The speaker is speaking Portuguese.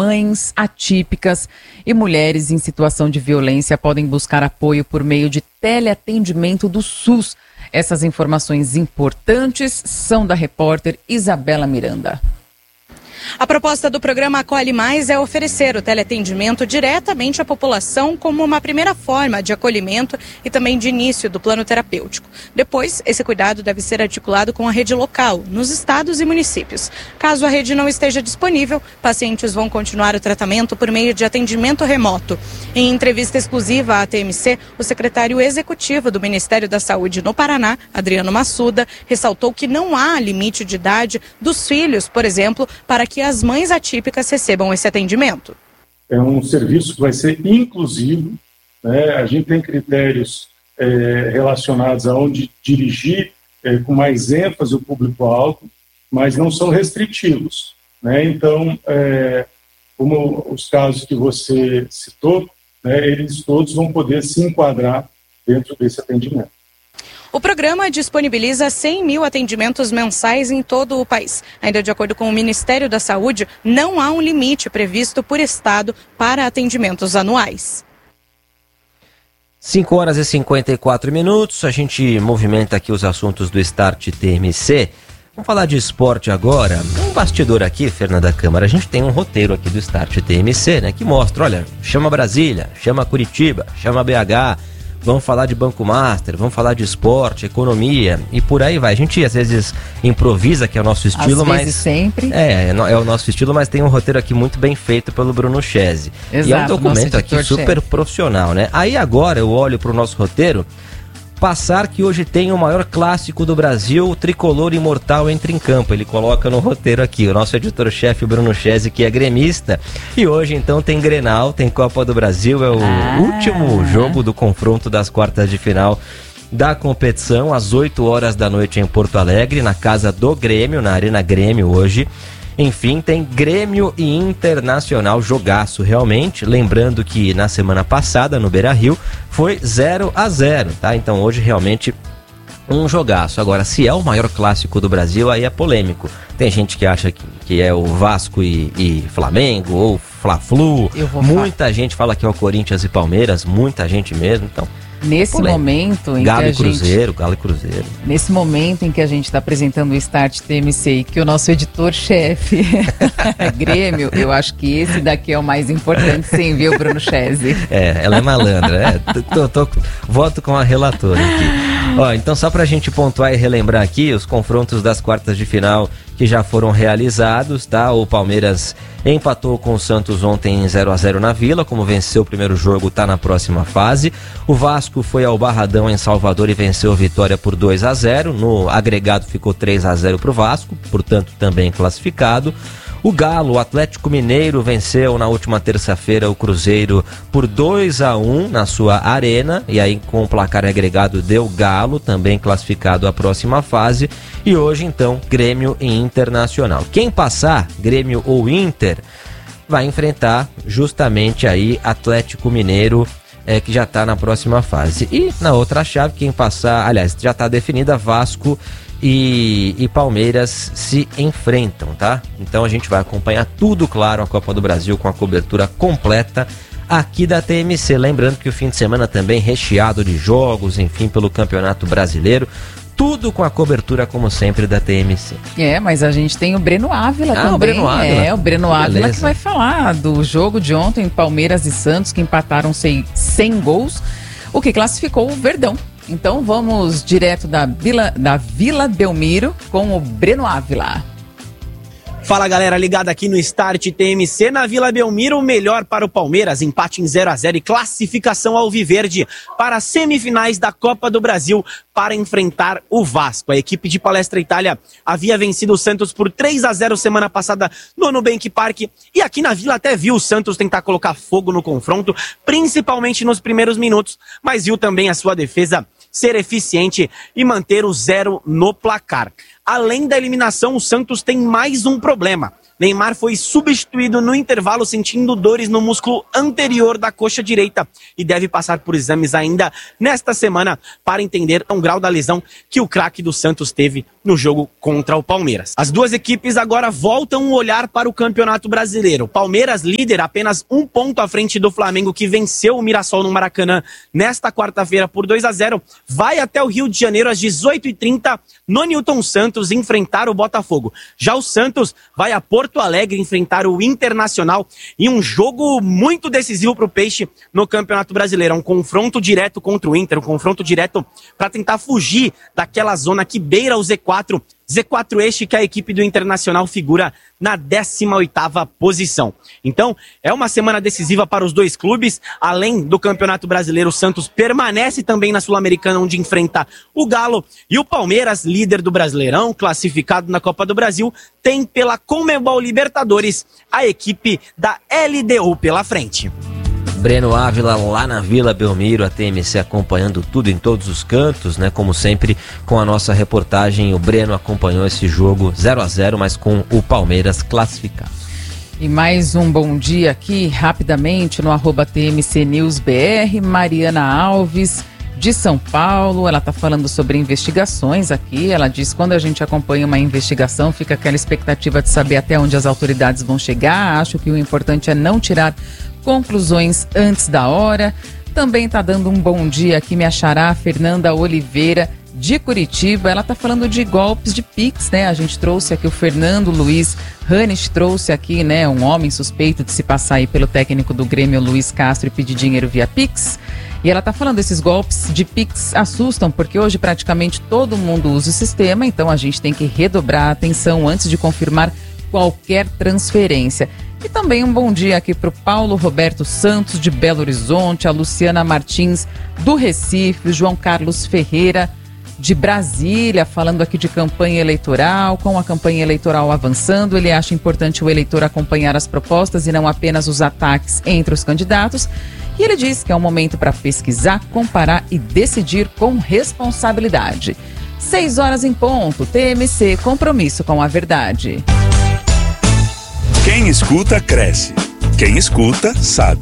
mães atípicas e mulheres em situação de violência podem buscar apoio por meio de teleatendimento do SUS. Essas informações importantes são da repórter Isabela Miranda. A proposta do programa Acolhe Mais é oferecer o teleatendimento diretamente à população como uma primeira forma de acolhimento e também de início do plano terapêutico. Depois, esse cuidado deve ser articulado com a rede local, nos estados e municípios. Caso a rede não esteja disponível, pacientes vão continuar o tratamento por meio de atendimento remoto. Em entrevista exclusiva à TMC, o secretário executivo do Ministério da Saúde no Paraná, Adriano Massuda, ressaltou que não há limite de idade dos filhos, por exemplo, para que as mães atípicas recebam esse atendimento. É um serviço que vai ser inclusivo, né? A gente tem critérios relacionados a onde dirigir com mais ênfase o público-alvo, mas não são restritivos, né? Então, como os casos que você citou, né, eles todos vão poder se enquadrar dentro desse atendimento. O programa disponibiliza 100 mil atendimentos mensais em todo o país. Ainda de acordo com o Ministério da Saúde, não há um limite previsto por estado para atendimentos anuais. 5h54, a gente movimenta aqui os assuntos do Start TMC. Vamos falar de esporte agora. Um bastidor aqui, Fernanda Câmara, a gente tem um roteiro aqui do Start TMC, né, que mostra, olha, chama Brasília, chama Curitiba, chama BH... Vamos falar de Banco Master, vamos falar de esporte, economia e por aí vai. A gente às vezes improvisa, que é o nosso estilo, às vezes sempre. É o nosso estilo, mas tem um roteiro aqui muito bem feito pelo Bruno Chese. Exato, e é um documento aqui super profissional, né? Aí agora eu olho para o nosso roteiro, passar que hoje tem o maior clássico do Brasil, o Tricolor Imortal entra em campo. Ele coloca no roteiro aqui, o nosso editor-chefe Bruno Chese, que é gremista. E hoje então tem Grenal, tem Copa do Brasil, é o último jogo do confronto das quartas de final da competição, às 8 horas da noite em Porto Alegre, na casa do Grêmio, na Arena Grêmio hoje. Enfim, tem Grêmio e Internacional, jogaço realmente. Lembrando que na semana passada, no Beira-Rio, foi 0-0, tá? Então hoje realmente um jogaço. Agora, se é o maior clássico do Brasil, aí é polêmico. Tem gente que acha que é o Vasco e Flamengo, ou Fla-Flu. Muita gente fala que é o Corinthians e Palmeiras, muita gente mesmo, então... Nesse momento em Galo que e Cruzeiro. Nesse momento em que a gente está apresentando o Start TMC e que o nosso editor-chefe é Grêmio, eu acho que esse daqui é o mais importante, sim, viu, Bruno Chese? Ela é malandra, voto com a relatora aqui. Ó, então só pra gente pontuar e relembrar aqui os confrontos das quartas de final que já foram realizados, tá? O Palmeiras empatou com o Santos ontem em 0-0 na Vila, como venceu o primeiro jogo, tá na próxima fase. O Vasco foi ao Barradão em Salvador e venceu a Vitória por 2-0, no agregado ficou 3-0 pro Vasco, portanto também classificado. O Galo, o Atlético Mineiro, venceu na última terça-feira o Cruzeiro por 2-1 na sua arena, e aí com o placar agregado deu Galo, também classificado à próxima fase. E hoje então Grêmio e Internacional. Quem passar, Grêmio ou Inter, vai enfrentar justamente aí Atlético Mineiro, que já está na próxima fase. E na outra chave, quem passar, aliás, já está definida, Vasco e Palmeiras se enfrentam, tá? Então a gente vai acompanhar tudo, claro, a Copa do Brasil com a cobertura completa aqui da TMC. Lembrando que o fim de semana também recheado de jogos, enfim, pelo Campeonato Brasileiro. Tudo com a cobertura, como sempre, da TMC. Mas a gente tem o Breno Ávila também. O Breno Ávila. O Breno Ávila que vai falar do jogo de ontem, Palmeiras e Santos, que empataram 100 gols, o que classificou o Verdão. Então vamos direto da Vila Belmiro com o Breno Ávila. Fala galera, ligada aqui no Start TMC. Na Vila Belmiro, o melhor para o Palmeiras, empate em 0-0 e classificação alviverde para as semifinais da Copa do Brasil para enfrentar o Vasco. A equipe de Palestra Itália havia vencido o Santos por 3-0 semana passada no Nubank Park, e aqui na Vila até viu o Santos tentar colocar fogo no confronto, principalmente nos primeiros minutos, mas viu também a sua defesa ser eficiente e manter o 0 no placar. Além da eliminação, o Santos tem mais um problema. Neymar foi substituído no intervalo sentindo dores no músculo anterior da coxa direita e deve passar por exames ainda nesta semana para entender o grau da lesão que o craque do Santos teve no jogo contra o Palmeiras. As duas equipes agora voltam o olhar para o Campeonato Brasileiro. Palmeiras, líder, apenas 1 ponto à frente do Flamengo, que venceu o Mirassol no Maracanã nesta quarta-feira por 2-0, vai até o Rio de Janeiro às 18h30 no Newton Santos enfrentar o Botafogo. Já o Santos vai a Porto Alegre enfrentar o Internacional em um jogo muito decisivo para o Peixe no Campeonato Brasileiro. Um confronto direto contra o Inter, um confronto direto para tentar fugir daquela zona que beira o Z4 este que a equipe do Internacional figura na 18ª posição. Então, é uma semana decisiva para os dois clubes. Além do Campeonato Brasileiro, o Santos permanece também na Sul-Americana, onde enfrenta o Galo. E o Palmeiras, líder do Brasileirão, classificado na Copa do Brasil, tem pela Conmebol Libertadores a equipe da LDU pela frente. Breno Ávila lá na Vila Belmiro, a TMC acompanhando tudo em todos os cantos, né? Como sempre, com a nossa reportagem, o Breno acompanhou esse jogo 0-0, mas com o Palmeiras classificado. E mais um bom dia aqui, rapidamente, no @TMCNewsBR, Mariana Alves, de São Paulo. Ela está falando sobre investigações aqui. Ela diz que quando a gente acompanha uma investigação, fica aquela expectativa de saber até onde as autoridades vão chegar. Acho que o importante é não tirar conclusões antes da hora. Também está dando um bom dia aqui, minha xará, Fernanda Oliveira, de Curitiba. Ela está falando de golpes de Pix, né? A gente trouxe aqui o Fernando Luiz Hannes, trouxe aqui, né, um homem suspeito de se passar aí pelo técnico do Grêmio, Luiz Castro, e pedir dinheiro via Pix. E ela está falando, esses golpes de Pix assustam, porque hoje praticamente todo mundo usa o sistema, então a gente tem que redobrar a atenção antes de confirmar qualquer transferência. E também um bom dia aqui para o Paulo Roberto Santos, de Belo Horizonte, a Luciana Martins, do Recife, o João Carlos Ferreira, de Brasília, falando aqui de campanha eleitoral. Com a campanha eleitoral avançando, ele acha importante o eleitor acompanhar as propostas e não apenas os ataques entre os candidatos. E ele diz que é um momento para pesquisar, comparar e decidir com responsabilidade. 6h em ponto, TMC, compromisso com a verdade. Quem escuta, cresce. Quem escuta, sabe.